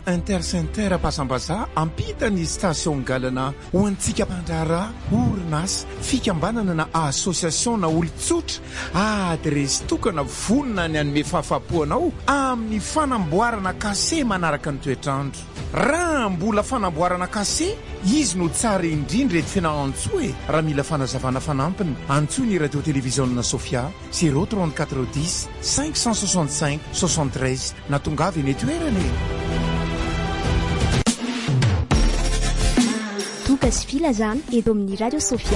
Intercenter-pasambaza ampitany station galana ho antsika mpandrara orinasa fikambanana na association na olon-tsotra adresy tokana vonina ny anome fahafapoanao amin'ny fanamboarana kase manaraka ny toetrandro. Raha mbola fanamboarana kase izy no tsara indrindra ety fianahantsoa raha mila fanazavana fanampiny antsoa ny radio télévision Sofia 03410 565 73 na tongavy eny toerany. Tokas fila zany eto amin'ny radio Sofia.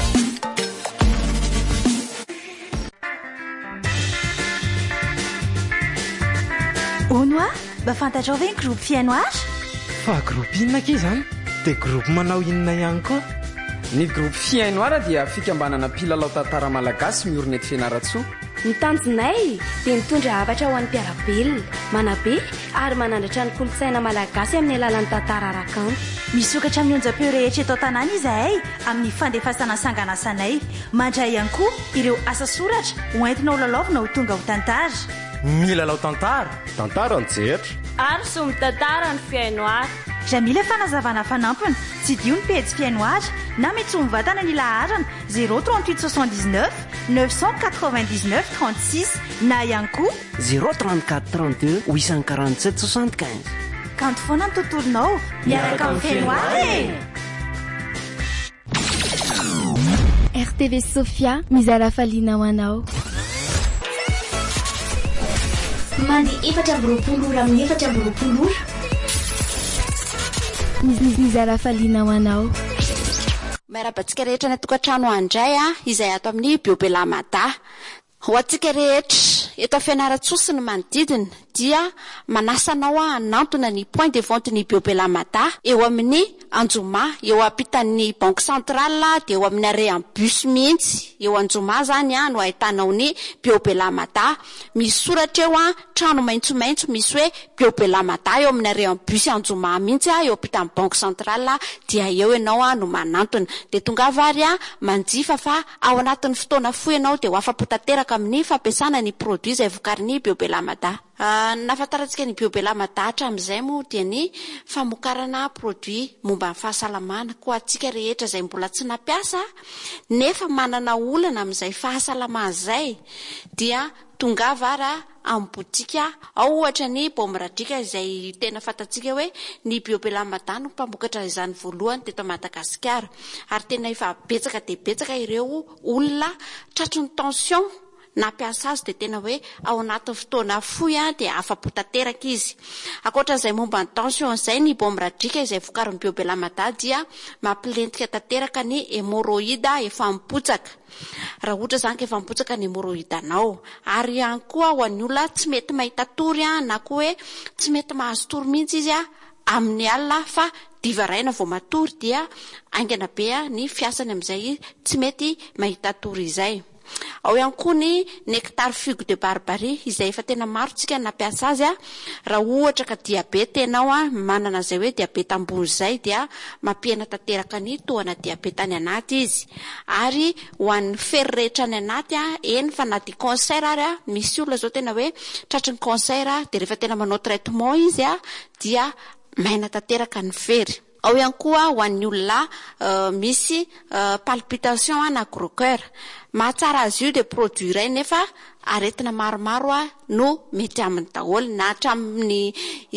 Onoa, mba fantatrao ve ny groupe fianoara? Fa groupe inona ke zany? Dia groupe manao inona ihany koa? Ny groupe fianoara dia fikambanana mpilalao tantara malagasy miorina eto Fianaratsoa. Ny tanjonay dia mitondra hafatra ho an'ny mpiarabelona, manabe ary manandratra ny kolontsaina malagasy amin'ny alalan'ny tantara arakanto. Misokatra amin'ny onjam-peo rehetra eto an-tanàna izahay amin'ny fandefasana sanganasanay. Mandray ihany koa ireo asa soratra hoentina ho lalaovina ho tonga ho tantara. Milalao tantara? Tantara anjetra. Ary somy tantara ny fianoara. Raha mila fanazavana fanampina, tsy dio ny pejy fianoara na mety ho mivatana ny laharana 03879 999 36 na ihany koa 034 32 847 75. Kanto foana ny tontolonao miaraka amin'ny fianoara e! RTV Sofia mizara faliana ho anao. Mandi efatra amby roapolo ora amin'ny efatra amby roapolo ora. Mizara faliana ho anao. Miarabantsika rehetra ny tokantrano andray izay ato amin'ny Biobelamada. Ho antsika rehetra eto Fianaratsoa sy ny manodidina dia manasanao hanantona ny point de vente ny Biobelamada eo amin'ny Anjoma, eo ampitan'ny Banque Centrale dia eo amin'ny arrêt bus mihitsy. Eo Anjoma zany no ahitanao ny Biobelamada. Misy soratra eo trano maitsomaitso misy hoe Biobelamada eo amin'ny arrêt bus Anjoma mihitsy eo ampitan'ny Banque Centrale dia eo ianao no manantona. Dia tonga vary manjifa fa ao anatin'ny fotoana fohy ianao dia ho afapo tanteraka amin'ny fampiasana ny produit izay vokarin'ny Biobelamada. Nafantarantsika ny Biobelamada hatramin'izay moa dia ny famokarana produit momba ny fahasalamana ko antsika rehetra izay mbola tsy nampiasa nefa manana olana amin'izay fahasalamana izay dia tonga vara amin'ny botika ao ohatra ny Bomradrika izay tena fantatsika hoe ny Biobelamada no mpamokatra izany voalohany teto Madagasikara ary tena efa betsaka dia betsaka ireo olona tratron'ny tension nampiasa azy dia tena hoe ao anatin'ny fotoana fohy dia afapo tanteraka izy. Ankoatran'izay momba ny tension izay ny Bomradrika izay vokarin'ny Biobelamada dia mampilentika tanteraka ny hémorroïde efa mipotsaka. Raha ohatra zany efa mipotsaka ny hémorroïde anao ary ihany koa ho an'ny olona tsy mety mahita tory na koa hoe tsy mety mahazo tory mihitsy izy amin'ny alina fa divaraina vao matory dia aingana be ny fiasany amin'izay tsy mety mahita tory izay. Ao ihany koa ny nectar figue de barbarie izay efa tena maro tsika nampiasa azy raha ohatra ka diabeta ianao manana izay hoe diabeta ambony izay dia mampihena tanteraka ny tohana diabeta any anaty izy ary ho an'ny fery rehetra any anaty eny fa na di cancer ary misy olona zao tena hoe tratrin'ny cancer dia rehefa tena manao traitement izy dia maina tanteraka ny fery. Ao ihany koa ho an'ny olona misy palpitation na gros cœur. Mahatsara azy io dia produit iray nefa aretina maromaro no mety amin'ny daholo na hatramin'ny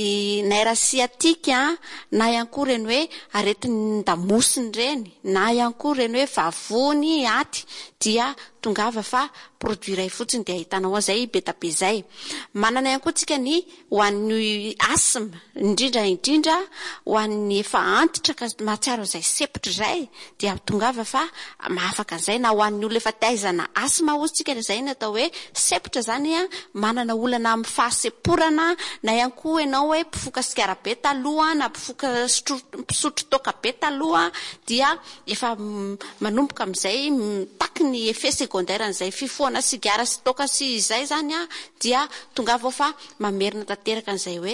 nerf sciatique na ihany koa ireny hoe aretin'ny damosiny ireny na ihany koa ireny hoe vavony aty dia tongava fa produit iray fotsiny dia ahitanao an'izay betabe izay. Manana ihany koa tsika ny ho an'ny asthme indrindra ho an'ny efa antitra ka mahatsiaro izay sepotra izay dia tongava fa mahafaka an'izay na ho an'ny olona efa taizana asthme ozy tsika izay ny atao hoe sepotra zany manana olana amin'ny fahaseporana na ihany koa ianao hoe mpifoka sigara be taloha na mpifoka pisotro toaka be taloha dia efa manomboka amin'izay taky ny effet secondaire an'izay fifohana sigara sy toaka sy izay zany dia tonga vao fa mamerina tanteraka an'izay hoe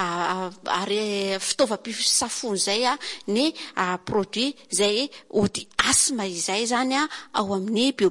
ary fitaovam-pisafony izay ny produit izay ody asthme izay zany ao amin'ny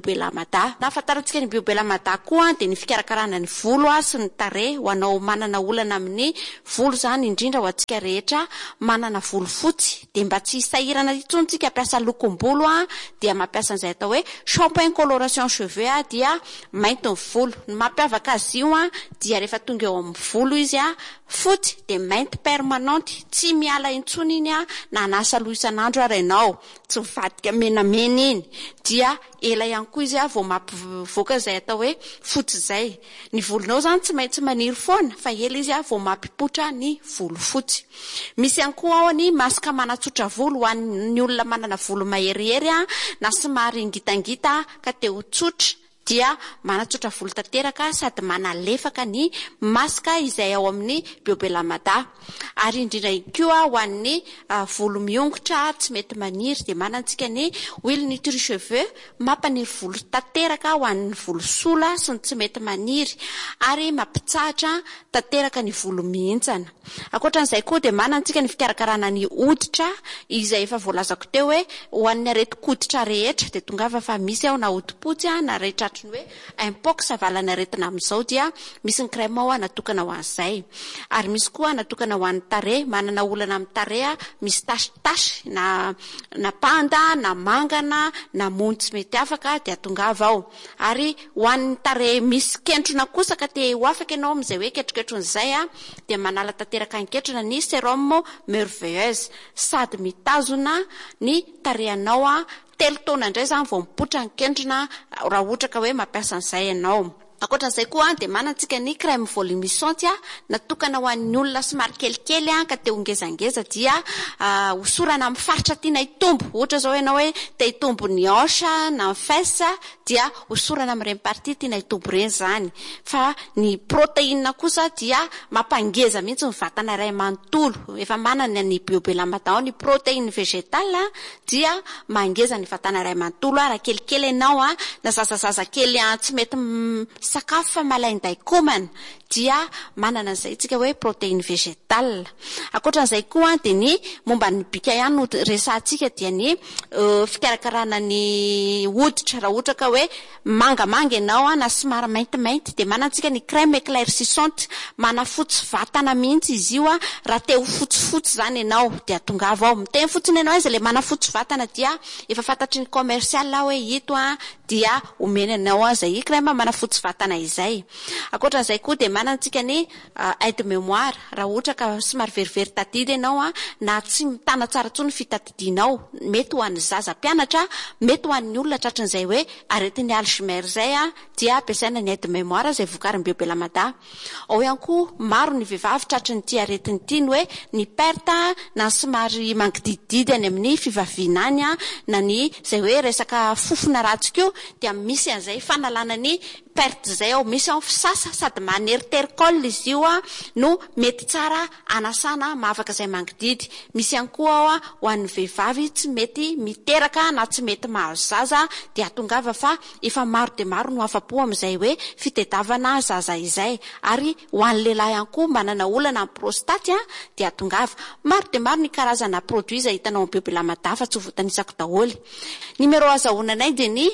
biobelamada. Nafantarantsika ny biobelamada koa dia ny fikarakarana ny volo sy ny tarehy ho anao manana olana amin'ny volo zany, indrindra ho antsika rehetra manana volo fotsy. Dia mba tsy hisahirana intsony tsika hampiasa lokom-bolo dia mampiasa an'izay atao hoe shampoing coloration cheveux dia mainty ny volo. Ny mampiavaka azy io dia rehefa tonga eo amin'ny volo izy fotsy dia mainty permanente, tsy miala intsony iny na anasa loha isan'andro ary ianao, tsy mivadika menamena iny, dia ela ihany koa izy vao mampivoaka izay atao hoe fotsy izay. Ny volonao zany tsy maintsy maniry foana fa ela izy vao mampipotra ny volo fotsy. Misy ihany koa ao ny masaka manatsotra volo ho an'ny olona manana volo maherihery na somary ngitangita ka te ho tsotra, dia manatsotra volo tanteraka sady manalefaka ny masaka izay ao amin'ny biobelamada. Ary indrindra koa ho an'ny volo miongotra tsy mety maniry dia manantsika ny huile nutri cheveux mampaniry volo tanteraka ho an'ny volo sola sy ny tsy mety maniry ary mampitsahatra tanteraka ny volo mihintsana. Ankoatran'izay koa dia manantsika ny fikarakarana ny hoditra izay efa voalazako teo hoe ho an'ny areti-koditra rehetra dia tongava fa misy ao na hodipotsy na rehetra hoe impox avalana aretina amin'izao dia misy ny crème ao natokana ho an'izay. Ary misy koa natokana ho an'ny tarehy, manana olana amin'ny tarehy misy tasy na panda na mangana na mony tsy mety afaka dia tongava ao. Ary ho an'ny tarehy misy kentrona kosa ka te ho afaka ianao amin'izay hoe ketroketron'izay dia manala tanteraka ny ketrona ny sérum merveilleuse sady mitazona ny tarehanao telo taona indray zany vao mipotra ny kendrina raha ohatra ka hoe mampiasa an'izay ianao. Ankoatran'izay koa dia manantsika ny crème volumisante natokana ho an'ny olona somary kelikely ka te ho ngezangeza dia hosorana amin'ny faritra tiana hitombo. Ohatra zao ianao hoe te hitombo ny hanche na ny fesse dia hosorana amin'ireny partie tiana hitombo ireny zany. Fa ny protéine kosa dia mampangeza mihitsy ny vatana iray manontolo. Efa manana ny biobelamada ny protéine végétale dia mangeza ny vatana iray manontolo raha kelikely ianao na zazazaza kely tsy mety sakafo fa malainday komana dia manana an'izay tsika hoe protéine végétale. Ankoatran'izay koa dia ny momba ny bika ihany no resahantsika dia ny fikarakarana ny hoditra. Raha ohatra ka hoe mangamanga ianao na somary maintimainty dia manantsika ny crème éclaircissante, manafotsy vatana mihitsy izy io raha te ho fotsifotsy zany ianao dia tongava ao. Miteny fotsiny ianao izy le manafotsy vatana dia efa fantatry ny commercial hoe ito dia omena anao izay crème manafotsy vatana izay. Ankoatran'izay koa dia manantsika ny aide mémoire. Raha ohatra ka somary verivery tadidy ianao na tsy mitana tsara tsony fitadidinao, mety ho an'ny zaza mpianatra, mety ho an'ny olona tratran'izay hoe aretin'ny Alzheimer zay dia ampiasaina ny aide mémoire izay vokarin'ny biobelamada. Ao ihany koa maro ny vehivavy tratran'ny ity aretiny ity ny hoe ny perte na somary mangidididy any amin'ny fivaviana any na ny izay hoe resaka fofona ratsika dia misy an'izay fanalana ny perte zay ao. Misy ao fisasa sady maneritericole izy io no mety tsara anasana mahavaka izay mangididy. Misy ihany koa ao ho an'ny vehivavy tsy mety miteraka na tsy mety mahazo zaza dia tongava fa efa maro dia maro no afa-po amin'izay hoe fitediavana zaza izay. Ary ho an'ny lehilahy ihany koa manana olana amin'ny prostate dia tongava. Maro dia maro ny karazana produit izay hitanao amin'ny biobelamada fa tsy voatanisako daholo. Numéro azahoananay dia ny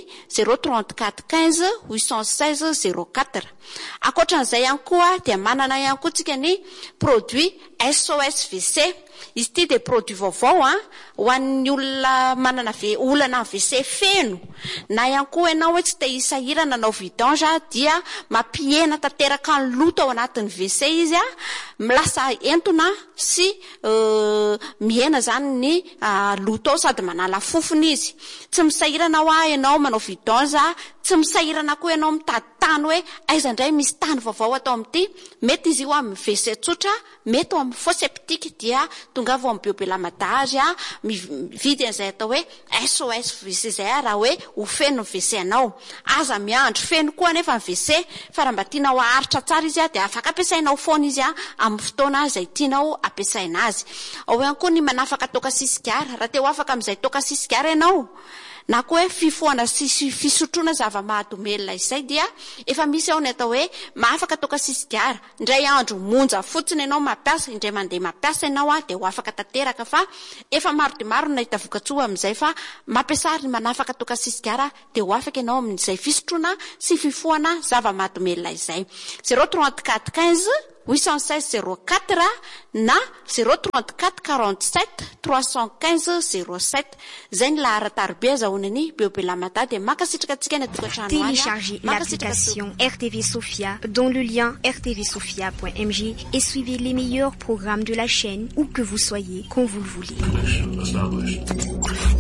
034 15 816 04. Ankoatran'izay ihany koa dia manana ihany koa tsika ny produit SOS WC. Izy ity dia produit vaovao ho an'ny olona manana olana WC feno na ihany koa ianao hoe tsy te hisahirana nanao vidange dia mampihena tanteraka ny loto ao anatin'ny WC izy milasa entona sy mihena zany ny loto ao sady manala fofony izy. Tsy misahirana ianao manao vidange, tsy misahirana koa ianao mitady tany hoe aiza indray misy tany vaovao atao amin'ity. Mety izy io amin'ny WC tsotra, mety amin'ny fosse septique dia tongava amin'ny biobelamada azy mividy an'izay atao hoe SOS WC zay raha hoe ho feno ny WC anao. Aza miandro feno koa nefa ny WC fa raha mba tianao aharitra tsara izy dia afaka ampiasainao foana izy amin'ny fotoana izay tianao ampiasaina azy. Ao ihany koa ny manafaka toka sisigara. Raha te ho afaka amin'izay toka sisigara ianao na koa hoe fifoana sy fisotroana zava-mahadomelina izay dia efa misy ao ny atao hoe maafaka toka sisidiara indray andro monja fotsiny ianao mampiasa indray mandeha mampiasa ianao dia ho afaka tanteraka fa efa maro dia maro nahita vokatsoa amin'izay fa mampiasary ny manafaka toka sisidiara dia ho afaka ianao amin'izay fisotroana sy fifoana zava-mahadomelina izay 034 15 816 04 na 034 47 315 07 zay ny laharatarbe azahonany Beobelamata dia makasitraka antsika ny tokantrano Téléchargez l'application RTV Sophia dont le lien rtvsophia.mj et suivez les meilleurs programmes de la chaîne où que vous soyez quand vous le voulez.